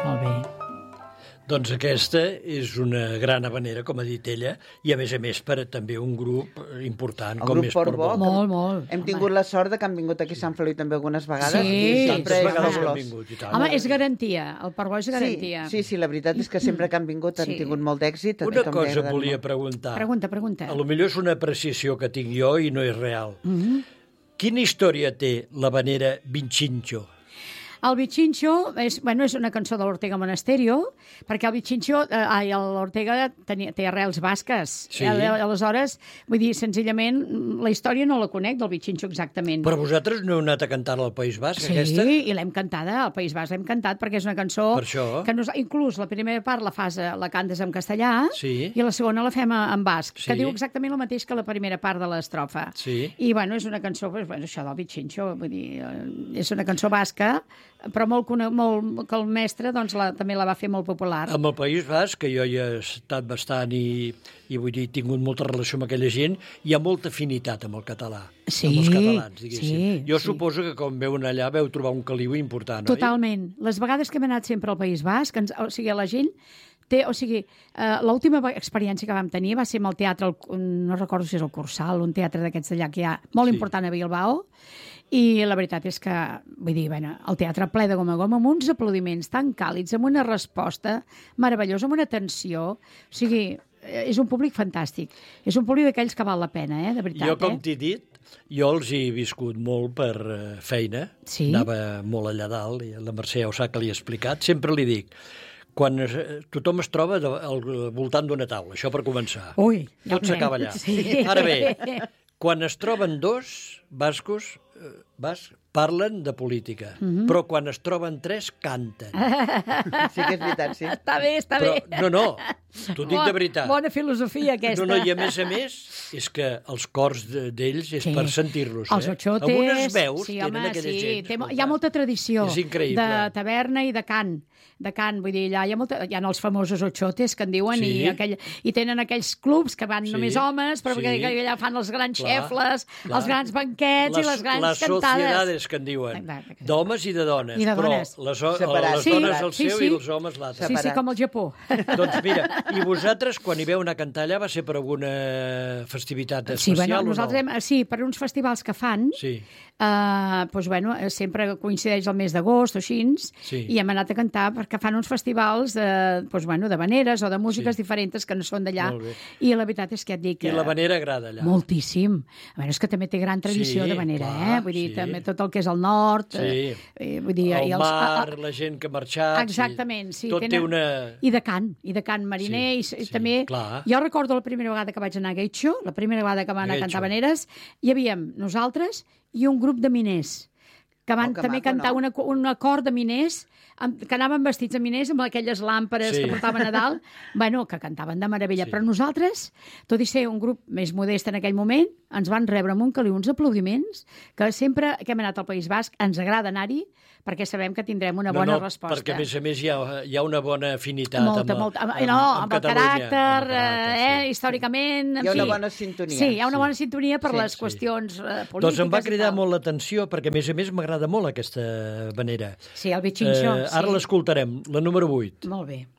Molt bé. Doncs aquesta és una gran habanera, com ha dit ella, i a més per també un grup important, com és Portbó. Molt. Hem tingut la sort que han vingut aquí a Sant Feliu també algunes vegades. Sí, tantes vegades que han vingut i tant. Home, és garantia, el Portbó és garantia. Sí, la veritat és que sempre que han vingut han tingut molt d'èxit. Una cosa volia preguntar. Pregunta. A lo millor és una apreciació que tinc jo i no és real. Quina història té l'habanera Vinchincho? El Vichincho és una cançó de l'Ortega Monasterio, perquè el Vichincho, l'Ortega té arrels basques. Sí. Aleshores, vull dir, senzillament, la història no la conec del Vichincho exactament. Però vosaltres no heu anat a cantar-la al País Basc, aquesta? Sí, i l'hem cantada, al País Basc l'hem cantat, perquè és una cançó Per això. que inclús la primera part la cantes en castellà Sí. i la segona la fem en basc, Sí. que diu exactament el mateix que la primera part de l'estrofa. Sí. I, és una cançó, això del Vichincho, vull dir, és una cançó basca, però que el mestre també la va fer molt popular. Amb el País Basc, que jo hi he estat bastant i vull dir, he tingut molta relació amb aquella gent, hi ha molta afinitat amb el català, amb els catalans, diguéssim. Jo suposo que quan veuen allà veu trobar un caliu important, oi? Totalment. Les vegades que hem anat sempre al País Basc, o sigui, la gent l'última experiència que vam tenir va ser amb el teatre, no recordo si és el Cursal, un teatre d'aquests d'allà que hi ha molt important a Bilbao, i la veritat és que, vull dir, el teatre ple de gom a gom, amb uns aplaudiments tan càlids, amb una resposta meravellosa, amb una atenció, o sigui, és un públic fantàstic. És un públic d'aquells que val la pena, de veritat. Jo, com t'he dit, jo els he viscut molt per feina, anava molt allà dalt, i la Mercè ja ho sap que li he explicat, sempre li dic, quan tothom es troba al voltant d'una taula, això per començar. Tot s'acaba allà. Sí. Ara bé, quan es troben dos bascos, parlen de política, però quan es troben tres, canten. Sí que és veritat, sí. Està bé. Però, no, t'ho dic de veritat. Bona filosofia, aquesta. No, i a més, és que els cors d'ells és per sentir-los. Els ochotes... Amb unes veus tenen aquella gent. Hi ha molta tradició de taverna i de cant. Vull dir, allà hi ha els famosos ochotes que en diuen, i tenen aquells clubs que van només homes, però que allà fan els grans xefles, els grans banquets i les grans cantades. Les sociedades, que en diuen, d'homes i de dones, però les dones el seu i els homes l'altre. Sí, com al Japó. Doncs mira, i vosaltres, quan hi veu anar a cantar allà, va ser per alguna festivitat especial o no? Sí, per uns festivals que fan, sempre coincideix el mes d'agost o així, i hem anat a cantar perquè fan uns festivals de veneres o de músiques diferents que no són d'allà, i la veritat és que et dic... I la venera agrada allà? Moltíssim. És que també té gran tradició de venera, vull dir, també tot el que és el nord... El mar, la gent que ha marxat... Exactament, sí. Tot té una... I de cant mariner, i també... Jo recordo la primera vegada que vaig anar a Gueitxo, la primera vegada que vam anar a cantar veneres, hi havíem nosaltres i un grup de miners, que van també cantar un cor de miners, que anaven vestits de miners amb aquelles làmperes que portaven a dalt, que cantaven de meravella. Però nosaltres, tot i ser un grup més modest en aquell moment, ens van rebre amb un caliu, uns aplaudiments, que sempre que hem anat al País Basc ens agrada anar-hi, perquè sabem que tindrem una bona resposta. Perquè a més hi ha una bona afinitat amb el caràcter, històricament... Hi ha una bona sintonia. Sí, hi ha una bona sintonia per les qüestions polítiques. Doncs em va cridar molt l'atenció, perquè a més m'agrada molt aquesta venera. Sí, el Vichincho. Ara l'escoltarem, la número 8. Molt bé.